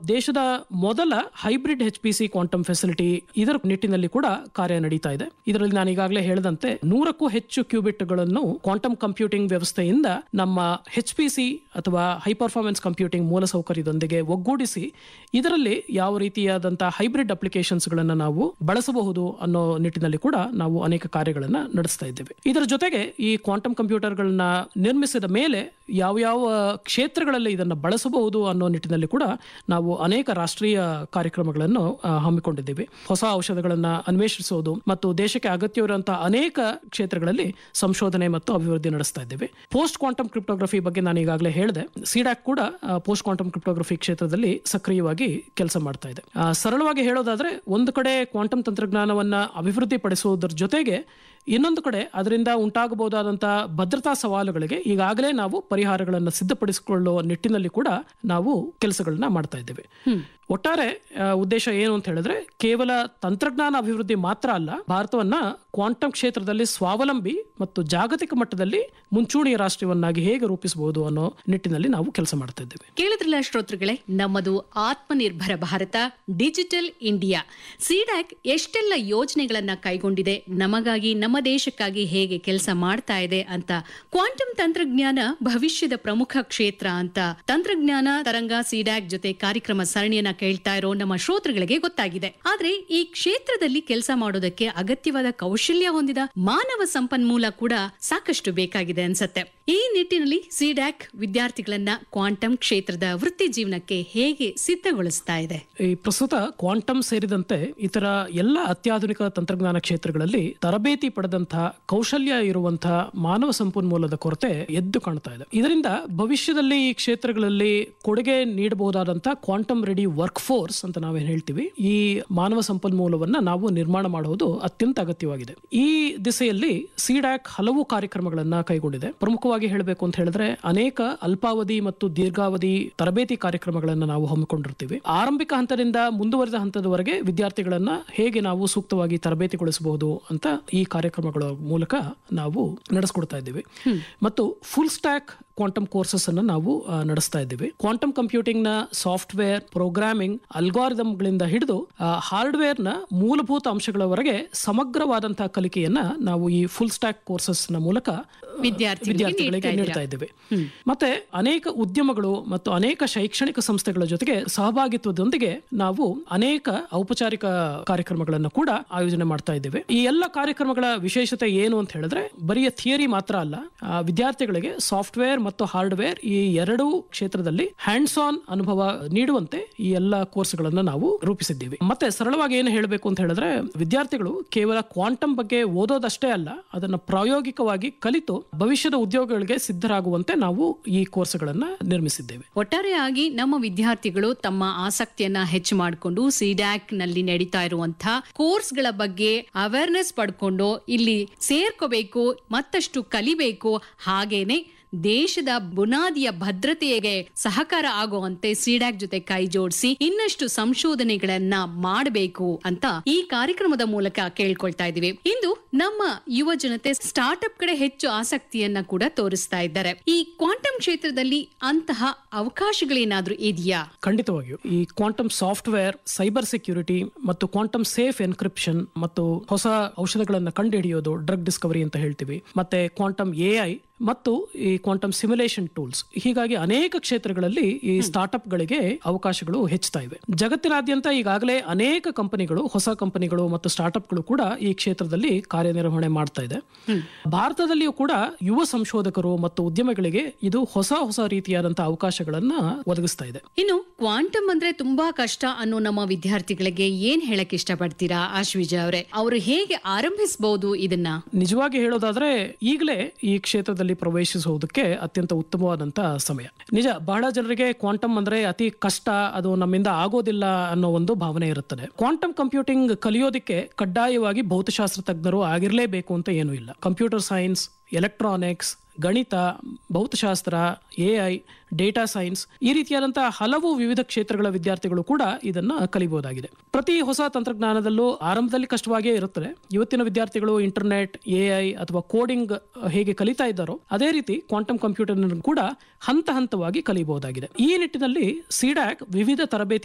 ದೇಶದ ಮೊದಲ hybrid HPC quantum facility ಇದರ ನಿಟ್ಟಿನಲ್ಲಿ ಕೂಡ ಕಾರ್ಯ ನಡೀತಾ ಇದೆ. ಇದರಲ್ಲಿ ನಾನು ಈಗಾಗಲೇ ಹೇಳಿದಂತೆ 100ಕ್ಕೂ ಹೆಚ್ಚು ಕ್ಯೂಬಿಟ್ಗಳನ್ನು ಕ್ವಾಂಟಮ್ ಕಂಪ್ಯೂಟಿಂಗ್ ವ್ಯವಸ್ಥೆಯಿಂದ ನಮ್ಮ HPC ಅಥವಾ ಹೈ ಪರ್ಫಾರ್ಮೆನ್ಸ್ ಕಂಪ್ಯೂಟಿಂಗ್ ಮೂಲಸೌಕರ್ಯದೊಂದಿಗೆ ಒಗ್ಗೂಡಿಸಿ ಇದರಲ್ಲಿ ಯಾವ ರೀತಿಯಾದಂತಹ ಹೈಬ್ರಿಡ್ ಅಪ್ಲಿಕೇಶನ್ಸ್ಗಳನ್ನು ನಾವು ಬಳಸಬಹುದು ಅನ್ನೋ ನಿಟ್ಟಿನಲ್ಲಿ ಕೂಡ ನಾವು ಅನೇಕ ಕಾರ್ಯಗಳನ್ನು ನಡೆಸ್ತಾ ಇದ್ದೇವೆ. ಇದರ ಜೊತೆಗೆ ಈ ಕ್ವಾಂಟಮ್ ಕಂಪ್ಯೂಟರ್ಗಳನ್ನ ನಿರ್ಮಿಸಿದ ಮೇಲೆ ಯಾವ ಕ್ಷೇತ್ರಗಳಲ್ಲಿ ಇದನ್ನು ಬಳಸಬಹುದು ಅನ್ನೋ ನಿಟ್ಟಿನಲ್ಲಿ ಕೂಡ ನಾವು ಅನೇಕ ರಾಷ್ಟ್ರೀಯ ಕಾರ್ಯಕ್ರಮಗಳನ್ನು ಹಮ್ಮಿಕೊಂಡಿದ್ದೇವೆ. ಹೊಸ ಔಷಧಗಳನ್ನು ಅನ್ವೇಷಿಸೋದು ಮತ್ತು ದೇಶಕ್ಕೆ ಅಗತ್ಯವಿರುವಂತಹ ಅನೇಕ ಕ್ಷೇತ್ರಗಳಲ್ಲಿ ಸಂಶೋಧನೆ ಮತ್ತು ಅಭಿವೃದ್ಧಿ ನಡೆಸ್ತಾ ಇದ್ದೇವೆ. ಪೋಸ್ಟ್ ಕ್ವಾಂಟಮ್ ಕ್ರಿಪ್ಟೋಗ್ರಫಿ ಬಗ್ಗೆ ನಾನು ಈಗಾಗಲೇ ಹೇಳಿದೆ. ಸಿಡಾಕ್ ಕೂಡ ಪೋಸ್ಟ್ ಕ್ವಾಂಟಮ್ ಕ್ರಿಪ್ಟೋಗ್ರಫಿ ಕ್ಷೇತ್ರದಲ್ಲಿ ಸಕ್ರಿಯವಾಗಿ ಕೆಲಸ ಮಾಡ್ತಾ ಇದೆ. ಸರಳವಾಗಿ ಹೇಳೋದಾದ್ರೆ, ಒಂದು ಕಡೆ ಕ್ವಾಂಟಮ್ ತಂತ್ರಜ್ಞಾನವನ್ನ ಅಭಿವೃದ್ಧಿ ಪಡಿಸುವುದರ ಜೊತೆಗೆ ಇನ್ನೊಂದು ಕಡೆ ಅದರಿಂದ ಉಂಟಾಗಬಹುದಾದಂತಹ ಭದ್ರತಾ ಸವಾಲುಗಳಿಗೆ ಈಗಾಗಲೇ ನಾವು ಪರಿಹಾರಗಳನ್ನು ಸಿದ್ಧಪಡಿಸಿಕೊಳ್ಳುವ ನಿಟ್ಟಿನಲ್ಲಿ ಕೂಡ ನಾವು ಕೆಲಸಗಳನ್ನ ಮಾಡ್ತಾ ಇದ್ದೇವೆ. ಒಟ್ಟಾರೆ ಉದ್ದೇಶ ಏನು ಅಂತ ಹೇಳಿದ್ರೆ, ಕೇವಲ ತಂತ್ರಜ್ಞಾನ ಅಭಿವೃದ್ಧಿ ಮಾತ್ರ ಅಲ್ಲ, ಭಾರತವನ್ನ ಕ್ವಾಂಟಮ್ ಕ್ಷೇತ್ರದಲ್ಲಿ ಸ್ವಾವಲಂಬಿ ಮತ್ತು ಜಾಗತಿಕ ಮಟ್ಟದಲ್ಲಿ ಮುಂಚೂಣಿಯ ರಾಷ್ಟ್ರವನ್ನಾಗಿ ಹೇಗೆ ರೂಪಿಸಬಹುದು ಅನ್ನೋ ನಿಟ್ಟಿನಲ್ಲಿ ನಾವು ಕೆಲಸ ಮಾಡ್ತಾ ಇದ್ದೇವೆ. ಕೇಳಿದ್ರಲ್ಲ ಶ್ರೋತೃಗಳೇ, ನಮ್ಮದು Atmanirbhar Bharat, digital India. CDAC ಎಷ್ಟೆಲ್ಲ ಯೋಜನೆಗಳನ್ನ ಕೈಗೊಂಡಿದೆ, ನಮಗಾಗಿ ನಮ್ಮ ದೇಶಕ್ಕಾಗಿ ಹೇಗೆ ಕೆಲಸ ಮಾಡ್ತಾ ಇದೆ ಅಂತ. ಕ್ವಾಂಟಮ್ ತಂತ್ರಜ್ಞಾನ ಭವಿಷ್ಯದ ಪ್ರಮುಖ ಕ್ಷೇತ್ರ ಅಂತ ತಂತ್ರಜ್ಞಾನ ತರಂಗ ಸಿಡ್ಯಾಕ್ ಜೊತೆ ಕಾರ್ಯಕ್ರಮ ಸರಣಿಯನ್ನ ಕೇಳ್ತಾ ಇರೋ ನಮ್ಮ ಶ್ರೋತೃಗಳಿಗೆ ಗೊತ್ತಾಗಿದೆ. ಆದ್ರೆ ಈ ಕ್ಷೇತ್ರದಲ್ಲಿ ಕೆಲಸ ಮಾಡೋದಕ್ಕೆ ಅಗತ್ಯವಾದ ಕೌಶಲ್ಯ ಹೊಂದಿದ ಮಾನವ ಸಂಪನ್ಮೂಲ ಕೂಡ ಸಾಕಷ್ಟು ಬೇಕಾಗಿದೆ ಅನ್ಸತ್ತೆ. ಈ ನಿಟ್ಟಿನಲ್ಲಿ ಸಿಡ್ಯಾಕ್ ವಿದ್ಯಾರ್ಥಿಗಳನ್ನ ಕ್ವಾಂಟಮ್ ಕ್ಷೇತ್ರದ ವೃತ್ತಿ ಜೀವನಕ್ಕೆ ಹೇಗೆ ಸಿದ್ಧಗೊಳಿಸ್ತಾ ಇದೆ? ಈ ಪ್ರಸ್ತುತ ಕ್ವಾಂಟಮ್ ಸೇರಿದಂತೆ ಇತರ ಎಲ್ಲ ಅತ್ಯಾಧುನಿಕ ತಂತ್ರಜ್ಞಾನ ಕ್ಷೇತ್ರಗಳಲ್ಲಿ ತರಬೇತಿ ಪಡೆದಂತಹ ಕೌಶಲ್ಯ ಇರುವಂತಹ ಮಾನವ ಸಂಪನ್ಮೂಲದ ಕೊರತೆ ಎದ್ದು ಕಾಣ್ತಾ ಇದೆ. ಇದರಿಂದ ಭವಿಷ್ಯದಲ್ಲಿ ಈ ಕ್ಷೇತ್ರಗಳಲ್ಲಿ ಕೊಡುಗೆ ನೀಡಬಹುದಾದಂತಹ ಕ್ವಾಂಟಮ್ ರೆಡಿ ವರ್ಕ್ ಫೋರ್ಸ್ ಅಂತ ನಾವೇನ್ ಹೇಳ್ತೀವಿ, ಈ ಮಾನವ ಸಂಪನ್ಮೂಲವನ್ನ ನಾವು ನಿರ್ಮಾಣ ಮಾಡುವುದು ಅತ್ಯಂತ ಅಗತ್ಯವಾಗಿದೆ. ಈ ದಿಸೆಯಲ್ಲಿ ಸಿಡ್ಯಾಕ್ ಹಲವು ಕಾರ್ಯಕ್ರಮಗಳನ್ನ ಕೈಗೊಂಡಿದೆ. ಪ್ರಮುಖವಾಗಿ ಹೇಳಬೇಕು ಅಂತ ಹೇಳಿದ್ರೆ, ಅನೇಕ ಅಲ್ಪಾವಧಿ ಮತ್ತು ದೀರ್ಘಾವಧಿ ತರಬೇತಿ ಕಾರ್ಯಕ್ರಮಗಳನ್ನು ನಾವು ಹಮ್ಮಿಕೊಂಡಿರ್ತೀವಿ. ಆರಂಭಿಕ ಹಂತದಿಂದ ಮುಂದುವರಿದ ಹಂತದವರೆಗೆ ವಿದ್ಯಾರ್ಥಿಗಳನ್ನ ಹೇಗೆ ನಾವು ಸೂಕ್ತವಾಗಿ ತರಬೇತಿಗೊಳಿಸಬಹುದು ಅಂತ ಈ ಕಾರ್ಯಕ್ರಮಗಳ ಮೂಲಕ ನಾವು ನಡೆಸ್ಕೊಡ್ತಾ ಇದ್ದೀವಿ. ಮತ್ತು ಫುಲ್ ಸ್ಟ್ಯಾಕ್ ಕ್ವಾಂಟಮ್ ಕೋರ್ಸಸ್ ಅನ್ನು ನಾವು ನಡೆಸ್ತಾ ಇದ್ದೀವಿ. ಕ್ವಾಂಟಮ್ ಕಂಪ್ಯೂಟಿಂಗ್ ನ ಸಾಫ್ಟ್ವೇರ್, ಪ್ರೋಗ್ರಾಮಿಂಗ್, ಅಲ್ಗಾರಿದಮ್ಗಳಿಂದ ಹಿಡಿದು ಹಾರ್ಡ್ವೇರ್ ನ ಮೂಲಭೂತ ಅಂಶಗಳವರೆಗೆ ಸಮಗ್ರವಾದಂತಹ ಕಲಿಕೆಯನ್ನ ನಾವು ಈ ಫುಲ್ ಸ್ಟ್ಯಾಕ್ ಕೋರ್ಸಸ್ ನ ಮೂಲಕ ವಿದ್ಯಾರ್ಥಿಗಳಿಗೆ ನೀಡ್ತಾ ಇದ್ದೇವೆ. ಮತ್ತೆ ಅನೇಕ ಉದ್ಯಮಗಳು ಮತ್ತು ಅನೇಕ ಶೈಕ್ಷಣಿಕ ಸಂಸ್ಥೆಗಳ ಜೊತೆಗೆ ಸಹಭಾಗಿತ್ವದೊಂದಿಗೆ ನಾವು ಅನೇಕ ಔಪಚಾರಿಕ ಕಾರ್ಯಕ್ರಮಗಳನ್ನು ಕೂಡ ಆಯೋಜನೆ ಮಾಡ್ತಾ ಇದ್ದೇವೆ. ಈ ಎಲ್ಲ ಕಾರ್ಯಕ್ರಮಗಳ ವಿಶೇಷತೆ ಏನು ಅಂತ ಹೇಳಿದ್ರೆ, ಬರೀ ಥಿಯರಿ ಮಾತ್ರ ಅಲ್ಲ, ವಿದ್ಯಾರ್ಥಿಗಳಿಗೆ ಸಾಫ್ಟ್ವೇರ್ ಮತ್ತು ಹಾರ್ಡ್ವೇರ್ ಈ ಎರಡೂ ಕ್ಷೇತ್ರದಲ್ಲಿ ಹ್ಯಾಂಡ್ಸ್ ಆನ್ ಅನುಭವ ನೀಡುವಂತೆ ಈ ಎಲ್ಲ ಕೋರ್ಸ್ಗಳನ್ನು ನಾವು ರೂಪಿಸಿದ್ದೀವಿ. ಮತ್ತೆ ಸರಳವಾಗಿ ಏನು ಹೇಳಬೇಕು ಅಂತ ಹೇಳಿದ್ರೆ, ವಿದ್ಯಾರ್ಥಿಗಳು ಕೇವಲ ಕ್ವಾಂಟಮ್ ಬಗ್ಗೆ ಓದೋದಷ್ಟೇ ಅಲ್ಲ, ಅದನ್ನು ಪ್ರಾಯೋಗಿಕವಾಗಿ ಕಲಿತು ಭವಿಷ್ಯದ ಉದ್ಯೋಗಗಳಿಗೆ ಸಿದ್ಧರಾಗುವಂತೆ ನಾವು ಈ ಕೋರ್ಸ್ಗಳನ್ನ ನಿರ್ಮಿಸಿದ್ದೇವೆ. ಒಟ್ಟಾರೆಯಾಗಿ ನಮ್ಮ ವಿದ್ಯಾರ್ಥಿಗಳು ತಮ್ಮ ಆಸಕ್ತಿಯನ್ನ ಹೆಚ್ಚು ಮಾಡಿಕೊಂಡು ಸಿಡ್ಯಾಕ್ ನಲ್ಲಿ ನಡೀತಾ ಇರುವಂತಹ ಕೋರ್ಸ್ಗಳ ಬಗ್ಗೆ ಅವೇರ್ನೆಸ್ ಪಡ್ಕೊಂಡು ಇಲ್ಲಿ ಸೇರ್ಕೋಬೇಕು, ಮತ್ತಷ್ಟು ಕಲಿಬೇಕು. ಹಾಗೇನೆ ದೇಶದ ಬುನಾದಿಯ ಭದ್ರತೆಗೆ ಸಹಕಾರ ಆಗುವಂತೆ ಸಿಡ್ಯಾಕ್ ಜೊತೆ ಕೈ ಜೋಡಿಸಿ ಇನ್ನಷ್ಟು ಸಂಶೋಧನೆಗಳನ್ನ ಮಾಡಬೇಕು ಅಂತ ಈ ಕಾರ್ಯಕ್ರಮದ ಮೂಲಕ ಕೇಳ್ಕೊಳ್ತಾ ಇದೀವಿ. ಇಂದು ನಮ್ಮ ಯುವ ಜನತೆ ಸ್ಟಾರ್ಟ್ಅಪ್ ಕಡೆ ಹೆಚ್ಚು ಆಸಕ್ತಿಯನ್ನ ಕೂಡ ತೋರಿಸ್ತಾ ಇದ್ದಾರೆ. ಈ ಕ್ವಾಂಟಮ್ ಕ್ಷೇತ್ರದಲ್ಲಿ ಅಂತಹ ಅವಕಾಶಗಳೇನಾದ್ರೂ ಇದೆಯಾ? ಖಂಡಿತವಾಗಿಯೂ. ಈ ಕ್ವಾಂಟಮ್ ಸಾಫ್ಟ್ವೇರ್, ಸೈಬರ್ ಸೆಕ್ಯೂರಿಟಿ ಮತ್ತು ಕ್ವಾಂಟಮ್ ಸೇಫ್ ಎನ್ಕ್ರಿಪ್ಷನ್ ಮತ್ತು ಹೊಸ ಔಷಧಗಳನ್ನು ಕಂಡುಹಿಡಿಯೋದು, ಡ್ರಗ್ ಡಿಸ್ಕವರಿ ಅಂತ ಹೇಳ್ತೀವಿ, ಮತ್ತೆ ಕ್ವಾಂಟಮ್ AI ಮತ್ತು ಈ ಕ್ವಾಂಟಮ್ ಸಿಮ್ಯುಲೇಷನ್ ಟೂಲ್ಸ್, ಹೀಗಾಗಿ ಅನೇಕ ಕ್ಷೇತ್ರಗಳಲ್ಲಿ ಈ ಸ್ಟಾರ್ಟ್ಅಪ್ ಗಳಿಗೆ ಅವಕಾಶಗಳು ಹೆಚ್ಚುತ್ತಾ ಇವೆ. ಜಗತ್ತಿನಾದ್ಯಂತ ಈಗಾಗಲೇ ಅನೇಕ ಕಂಪನಿಗಳು, ಹೊಸ ಕಂಪನಿಗಳು ಮತ್ತು ಸ್ಟಾರ್ಟ್ಅಪ್ಗಳು ಕೂಡ ಈ ಕ್ಷೇತ್ರದಲ್ಲಿ ಕಾರ್ಯನಿರ್ವಹಣೆ ಮಾಡ್ತಾ ಇದೆ. ಭಾರತದಲ್ಲಿಯೂ ಕೂಡ ಯುವ ಸಂಶೋಧಕರು ಮತ್ತು ಉದ್ಯಮಿಗಳಿಗೆ ಇದು ಹೊಸ ಹೊಸ ರೀತಿಯಾದಂತಹ ಅವಕಾಶಗಳನ್ನ ಒದಗಿಸ್ತಾ ಇದೆ. ಇನ್ನು ಕ್ವಾಂಟಮ್ ಅಂದ್ರೆ ತುಂಬಾ ಕಷ್ಟ ಅನ್ನೋ ನಮ್ಮ ವಿದ್ಯಾರ್ಥಿಗಳಿಗೆ ಏನ್ ಹೇಳಕ್ ಇಷ್ಟಪಡ್ತೀರಾ ಆಶ್ವಿಜ ಅವರೇ? ಅವರು ಹೇಗೆ ಆರಂಭಿಸಬಹುದು ಇದನ್ನ? ನಿಜವಾಗಿ ಹೇಳೋದಾದ್ರೆ, ಈಗಲೇ ಈ ಕ್ಷೇತ್ರದಲ್ಲಿ ಪ್ರವೇಶಿಸುವುದಕ್ಕೆ ಅತ್ಯಂತ ಉತ್ತಮವಾದಂತಹ ಸಮಯ. ನಿಜ, ಬಹಳ ಜನರಿಗೆ ಕ್ವಾಂಟಮ್ ಅಂದ್ರೆ ಅತಿ ಕಷ್ಟ, ಅದು ನಮ್ಮಿಂದ ಆಗೋದಿಲ್ಲ ಅನ್ನೋ ಒಂದು ಭಾವನೆ ಇರುತ್ತದೆ. ಕ್ವಾಂಟಮ್ ಕಂಪ್ಯೂಟಿಂಗ್ ಕಲಿಯೋದಕ್ಕೆ ಕಡ್ಡಾಯವಾಗಿ ಭೌತಶಾಸ್ತ್ರ ತಜ್ಞರು ಆಗಿರಲೇಬೇಕು ಅಂತ ಏನೂ ಇಲ್ಲ. ಕಂಪ್ಯೂಟರ್ ಸೈನ್ಸ್, ಎಲೆಕ್ಟ್ರಾನಿಕ್ಸ್, ಗಣಿತ, ಭೌತಶಾಸ್ತ್ರ, AI, ಡೇಟಾ ಸೈನ್ಸ್, ಈ ರೀತಿಯಾದಂತಹ ಹಲವು ವಿವಿಧ ಕ್ಷೇತ್ರಗಳ ವಿದ್ಯಾರ್ಥಿಗಳು ಕೂಡ ಇದನ್ನ ಕಲಿಬಹುದಾಗಿದೆ. ಪ್ರತಿ ಹೊಸ ತಂತ್ರಜ್ಞಾನದಲ್ಲೂ ಆರಂಭದಲ್ಲಿ ಕಷ್ಟವಾಗಿಯೇ ಇರುತ್ತದೆ. ಇವತ್ತಿನ ವಿದ್ಯಾರ್ಥಿಗಳು ಇಂಟರ್ನೆಟ್, AI ಅಥವಾ ಕೋಡಿಂಗ್ ಹೇಗೆ ಕಲಿತಾ ಇದ್ದಾರೋ ಅದೇ ರೀತಿ ಕ್ವಾಂಟಮ್ ಕಂಪ್ಯೂಟರ್ ಕೂಡ ಹಂತ ಹಂತವಾಗಿ ಕಲಿಯಬಹುದಾಗಿದೆ. ಈ ನಿಟ್ಟಿನಲ್ಲಿ ಸಿಡ್ಯಾಕ್ ವಿವಿಧ ತರಬೇತಿ